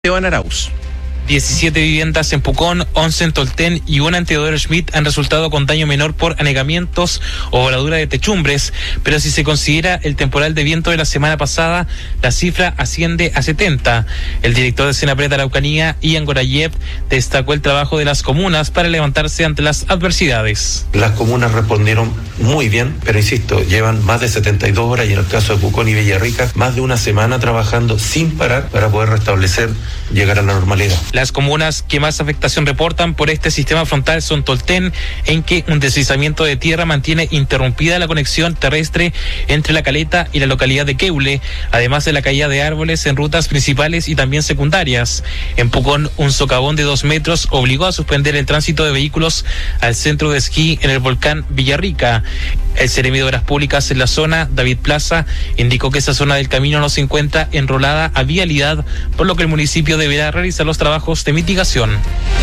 Esteban Arauz. 17 viviendas en Pucón, 11 en Tolten y una en Teodoro Schmidt han resultado con daño menor por anegamientos o voladura de techumbres, pero si se considera el temporal de viento de la semana pasada, la cifra asciende a 70. El director de Senapred de Araucanía, Ian Gorayev, destacó el trabajo de las comunas para levantarse ante las adversidades. Las comunas respondieron muy bien, pero insisto, llevan más de 72 horas y en el caso de Pucón y Villarrica, más de una semana trabajando sin parar para poder restablecer, llegar a la normalidad. Las comunas que más afectación reportan por este sistema frontal son Tolten, en que un deslizamiento de tierra mantiene interrumpida la conexión terrestre entre La Caleta y la localidad de Queule, además de la caída de árboles en rutas principales y también secundarias. En Pucón, un socavón de 2 metros obligó a suspender el tránsito de vehículos al centro de esquí en el volcán Villarrica. El Seremi de Obras Públicas en la zona, David Plaza, indicó que esa zona del camino no se encuentra enrolada a vialidad, por lo que el municipio deberá realizar los trabajos de mitigación.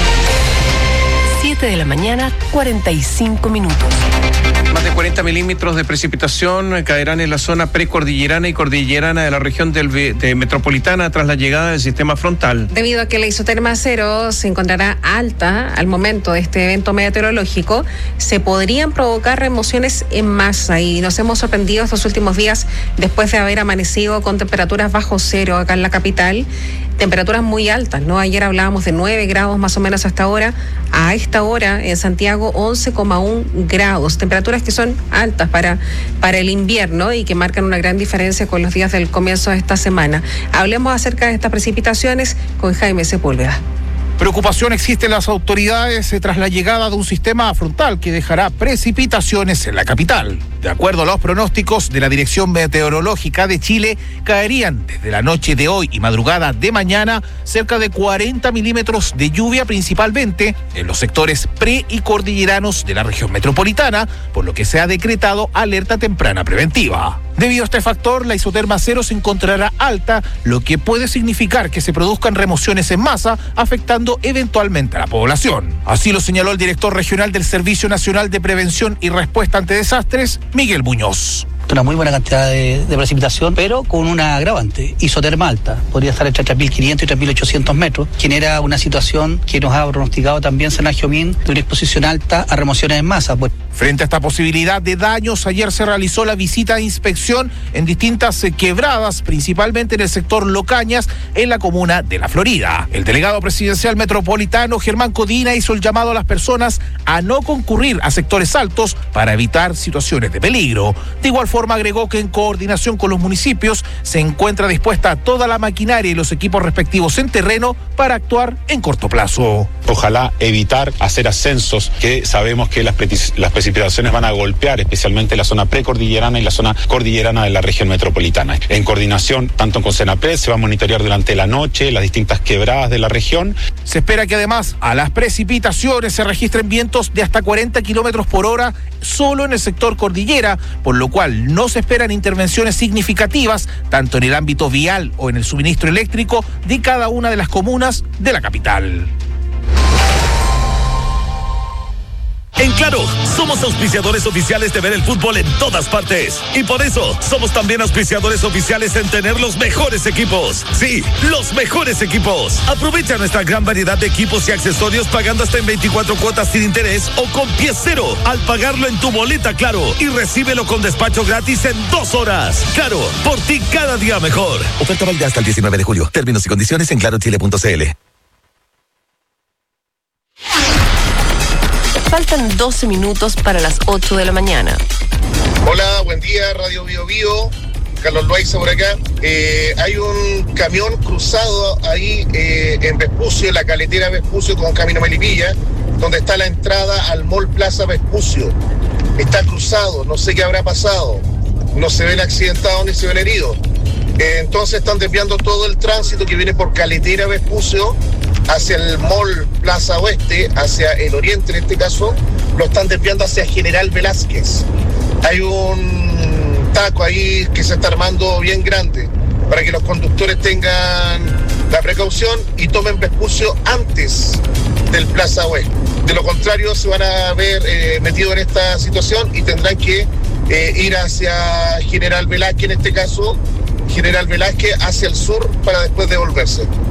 7 de la mañana, 45 minutos. Más de 40 milímetros de precipitación caerán en la zona precordillerana y cordillerana de la región de metropolitana tras la llegada del sistema frontal. Debido a que la isoterma cero se encontrará alta al momento de este evento meteorológico, se podrían provocar remociones en masa y nos hemos sorprendido estos últimos días después de haber amanecido con temperaturas bajo cero acá en la capital. Temperaturas muy altas, ¿no? Ayer hablábamos de 9 grados más o menos hasta ahora. A esta hora en Santiago 11,1 grados. Temperaturas que son altas para el invierno y que marcan una gran diferencia con los días del comienzo de esta semana. Hablemos acerca de estas precipitaciones con Jaime Sepúlveda. Preocupación existe en las autoridades tras la llegada de un sistema frontal que dejará precipitaciones en la capital. De acuerdo a los pronósticos de la Dirección Meteorológica de Chile, caerían desde la noche de hoy y madrugada de mañana cerca de 40 milímetros de lluvia, principalmente en los sectores pre- y cordilleranos de la región metropolitana, por lo que se ha decretado alerta temprana preventiva. Debido a este factor, la isoterma cero se encontrará alta, lo que puede significar que se produzcan remociones en masa, afectando eventualmente a la población. Así lo señaló el director regional del Servicio Nacional de Prevención y Respuesta ante Desastres, Miguel Muñoz. Una muy buena cantidad de precipitación, pero con una agravante, isoterma alta. Podría estar entre 3.500 y 3.800 metros. Genera una situación que nos ha pronosticado también Senagiomín de una exposición alta a remociones en masa. Frente a esta posibilidad de daños, ayer se realizó la visita de inspección en distintas quebradas, principalmente en el sector Locañas, en la comuna de La Florida. El delegado presidencial metropolitano, Germán Codina, hizo el llamado a las personas a no concurrir a sectores altos para evitar situaciones de peligro. De igual forma, agregó que en coordinación con los municipios se encuentra dispuesta toda la maquinaria y los equipos respectivos en terreno para actuar en corto plazo. Ojalá evitar hacer ascensos que sabemos que las precipitaciones van a golpear, especialmente la zona precordillerana y la zona cordillerana de la región metropolitana. En coordinación tanto con Senapred se va a monitorear durante la noche las distintas quebradas de la región. Se espera que además a las precipitaciones se registren vientos de hasta 40 kilómetros por hora solo en el sector cordillera, por lo cual no se esperan intervenciones significativas tanto en el ámbito vial o en el suministro eléctrico de cada una de las comunas de la capital. En Claro, somos auspiciadores oficiales de ver el fútbol en todas partes. Y por eso, somos también auspiciadores oficiales en tener los mejores equipos. Sí, los mejores equipos. Aprovecha nuestra gran variedad de equipos y accesorios pagando hasta en 24 cuotas sin interés o con pie cero al pagarlo en tu boleta Claro. Y recíbelo con despacho gratis en 2 horas. Claro, por ti cada día mejor. Oferta válida hasta el 19 de julio. Términos y condiciones en clarochile.cl. Faltan 12 minutos para las 8 de la mañana. Hola, buen día, Radio Bio Bio. Carlos Loaiza por acá. Hay un camión cruzado ahí en Vespucio, en la caletera Vespucio con Camino Melipilla, donde está la entrada al Mall Plaza Vespucio. Está cruzado, no sé qué habrá pasado. No se ven accidentados ni se ven heridos. Entonces están desviando todo el tránsito que viene por caletera Vespucio hacia el Mall Plaza Oeste, hacia el oriente en este caso, lo están desviando hacia General Velázquez. Hay un taco ahí que se está armando bien grande para que los conductores tengan la precaución y tomen Vespucio antes del Plaza Oeste. De lo contrario se van a ver metidos en esta situación y tendrán que ir hacia General Velázquez, en este caso General Velázquez hacia el sur para después devolverse.